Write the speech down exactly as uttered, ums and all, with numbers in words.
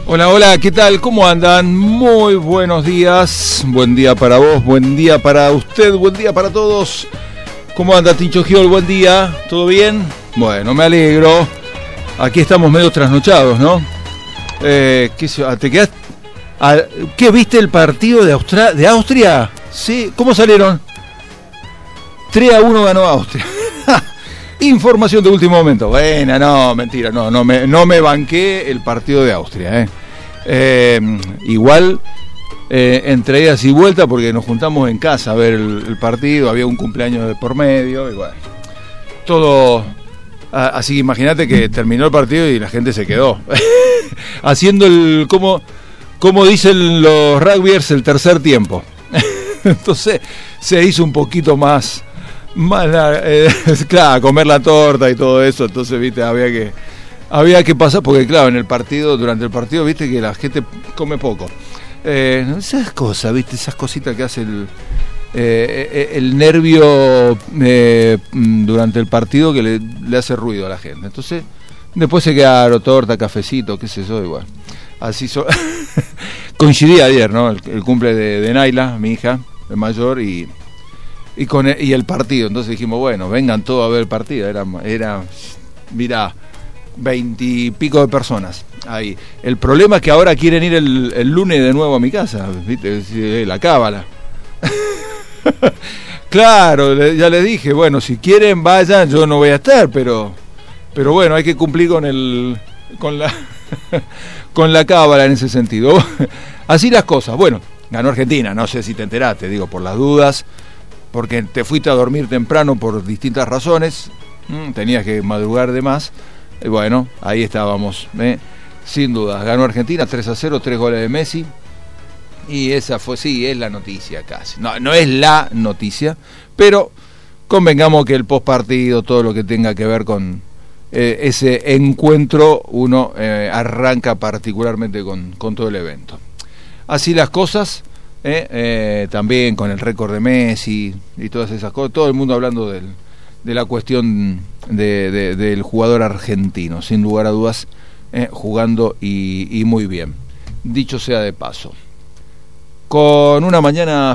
Hola, hola, ¿qué tal? ¿Cómo andan? Muy buenos días. Buen día para vos, buen día para usted, buen día para todos. ¿Cómo anda, Tincho Giol? Buen día, ¿todo bien? Bueno, me alegro. Aquí estamos medio trasnochados, ¿no? Eh, ¿qué, ¿Te quedaste? ¿Qué viste el partido de, Austra- de Austria? ¿Sí? ¿Cómo salieron? tres a uno ganó Austria. Información de último momento. Bueno, no, mentira, no, no me, no me banqué el partido de Austria. Eh. Eh, igual, eh, entre idas y vueltas, porque nos juntamos en casa a ver el, el partido, había un cumpleaños de por medio, y bueno, todo. A, así que imagínate que terminó el partido y la gente se quedó. Haciendo el, como, como dicen los rugbyers, el tercer tiempo. Entonces, se hizo un poquito más. Más, eh, claro, comer la torta y todo eso, entonces, viste, había que había que pasar, porque claro, en el partido, durante el partido, viste que la gente come poco. Eh, esas cosas, viste, esas cositas que hace el, eh, el nervio eh, durante el partido que le, le hace ruido a la gente. Entonces, después se quedaron torta, cafecito, qué sé yo, igual. Así so... Coincidía ayer, ¿no? El, el cumple de, de Naila, mi hija, el mayor, y Y con el, y el partido, entonces dijimos, bueno, vengan todos a ver el partido. Era, era mirá, veintipico de personas ahí. El problema es que ahora quieren ir el, el lunes de nuevo a mi casa, ¿viste? La cábala. Claro, ya les dije, bueno, si quieren vayan, yo no voy a estar, pero pero bueno, hay que cumplir con el con la con la cábala en ese sentido. Así las cosas. Bueno, ganó Argentina, no sé si te enteraste, digo, por las dudas. Porque te fuiste a dormir temprano por distintas razones, mm, tenías que madrugar de más, y bueno, ahí estábamos, ¿eh? Sin duda, ganó Argentina tres a cero, tres goles de Messi, y esa fue, sí, es la noticia casi, no, no es la noticia, pero convengamos que el postpartido, todo lo que tenga que ver con eh, ese encuentro, uno eh, arranca particularmente con, con todo el evento. Así las cosas. Eh, eh, también con el récord de Messi y todas esas cosas, todo el mundo hablando del, de la cuestión de, de, del jugador argentino, sin lugar a dudas, eh, jugando y, y muy bien, dicho sea de paso, con una mañana